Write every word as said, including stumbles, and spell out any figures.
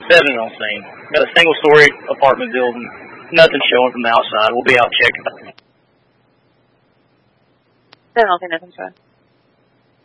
Seven on scene. Got a single story apartment building. Nothing showing from the outside. We'll be out checking. Seven on scene, nothing showing.